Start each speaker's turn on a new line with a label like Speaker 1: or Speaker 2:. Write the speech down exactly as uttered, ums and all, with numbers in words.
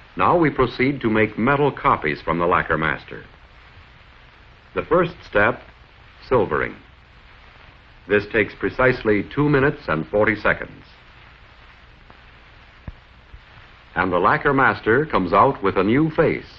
Speaker 1: Now we proceed to make metal copies from the lacquer master. The first step, silvering. This takes precisely two minutes and forty seconds. And the lacquer master comes out with a new face.